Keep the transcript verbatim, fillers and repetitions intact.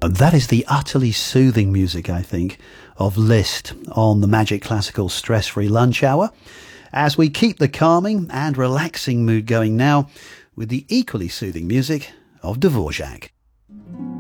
And that is the utterly soothing music, I think, of Liszt on the Magic Classical Stress-Free Lunch Hour, as we keep the calming and relaxing mood going now with the equally soothing music of Dvorak.